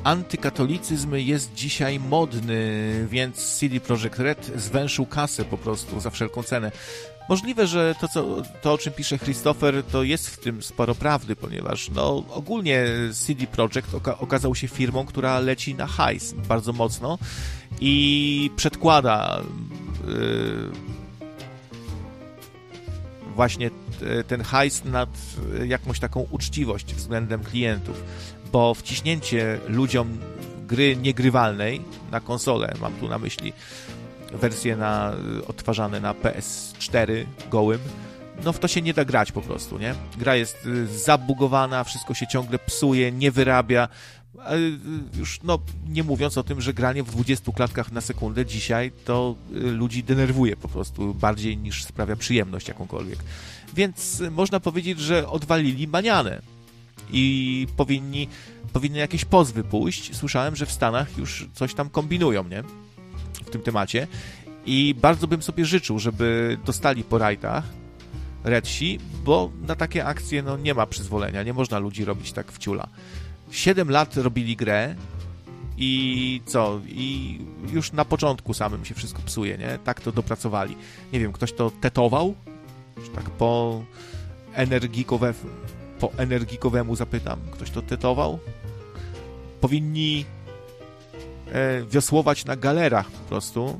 Antykatolicyzm jest dzisiaj modny, więc CD Projekt Red zwęszył kasę po prostu za wszelką cenę. Możliwe, że to, o czym pisze Christopher, to jest w tym sporo prawdy, ponieważ ogólnie CD Projekt okazał się firmą, która leci na hajs bardzo mocno i przedkłada właśnie ten hajs nad jakąś taką uczciwość względem klientów, bo wciśnięcie ludziom gry niegrywalnej na konsolę, mam tu na myśli wersje odtwarzane na PS4 gołym, w to się nie da grać po prostu, nie? Gra jest zabugowana, wszystko się ciągle psuje, nie wyrabia, już nie mówiąc o tym, że granie w 20 klatkach na sekundę dzisiaj to ludzi denerwuje po prostu bardziej niż sprawia przyjemność jakąkolwiek. Więc można powiedzieć, że odwalili manianę i powinny jakieś pozwy pójść. Słyszałem, że w Stanach już coś tam kombinują, nie? W tym temacie i bardzo bym sobie życzył, żeby dostali po rajtach Redsi, bo na takie akcje nie ma przyzwolenia, nie można ludzi robić tak w ciula. 7 lat robili grę i co? I już na początku samym się wszystko psuje, nie? Tak to dopracowali. Nie wiem, ktoś to tetował? Czy tak po energikowemu zapytam. Ktoś to tetował? Powinni wiosłować na galerach po prostu,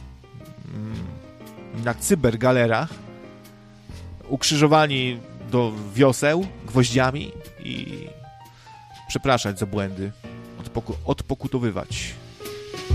na cybergalerach, ukrzyżowani do wioseł gwoździami i przepraszać za błędy, odpokutowywać.